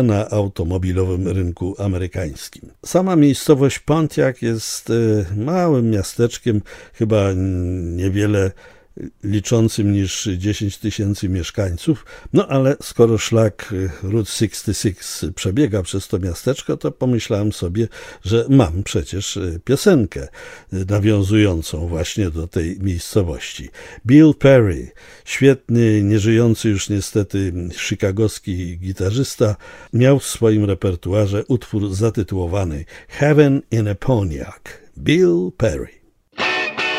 na automobilowym rynku amerykańskim. Sama miejscowość Pontiac jest małym miasteczkiem, chyba niewiele liczącym niż 10 000 mieszkańców, no ale skoro szlak Route 66 przebiega przez to miasteczko, to pomyślałem sobie, że mam przecież piosenkę nawiązującą właśnie do tej miejscowości. Bill Perry, świetny, nieżyjący już niestety chicagowski gitarzysta, miał w swoim repertuarze utwór zatytułowany Heaven in a Pontiac. Bill Perry.